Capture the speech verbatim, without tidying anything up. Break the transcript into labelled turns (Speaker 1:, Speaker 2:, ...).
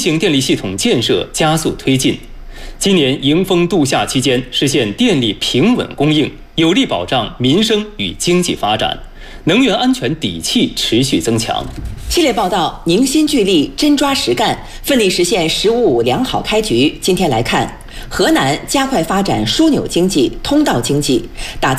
Speaker 1: 型电力系统建设加速推进。今年迎峰度夏期间，实现电力平稳供应，有力保障民生与经济发展，能源安全底气持续增强。
Speaker 2: 系列报道凝心聚力，真抓实干，奋力实现“十五五”良好开局。今天来看，河南加快发展枢纽经济、通道经济，打造